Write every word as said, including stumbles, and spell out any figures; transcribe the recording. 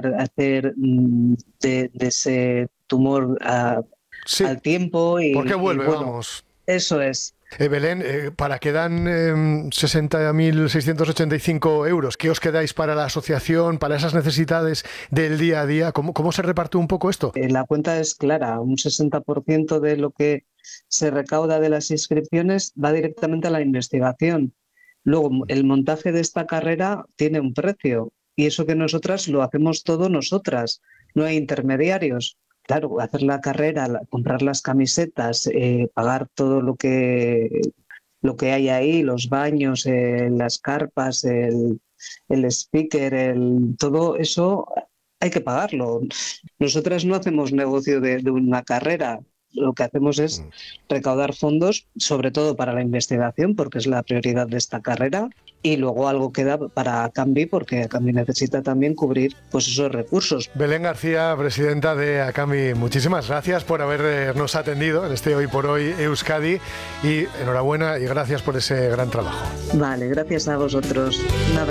intentar hacer mm, de, de ese tumor a, Sí, al tiempo. Y, ¿por qué vuelve? y bueno, Vamos. eso es. Eh, Belén, eh, ¿para qué dan eh, sesenta mil seiscientos ochenta y cinco euros? ¿Qué os quedáis para la asociación, para esas necesidades del día a día? ¿Cómo, cómo se reparte un poco esto? Eh, La cuenta es clara, un sesenta por ciento de lo que se recauda de las inscripciones va directamente a la investigación. Luego, el montaje de esta carrera tiene un precio y eso que nosotras lo hacemos todo nosotras, no hay intermediarios. Claro, hacer la carrera, la- comprar las camisetas, eh, pagar todo lo que, lo que hay ahí, los baños, eh, las carpas, el, el speaker, el, todo eso hay que pagarlo. Nosotras no hacemos negocio de, de una carrera. Lo que hacemos es recaudar fondos, sobre todo para la investigación, porque es la prioridad de esta carrera, y luego algo queda para Acambi, porque Acambi necesita también cubrir pues esos recursos. Belén García, presidenta de Acambi, muchísimas gracias por habernos atendido en este Hoy por Hoy Euskadi y enhorabuena y gracias por ese gran trabajo. Vale, gracias a vosotros. Una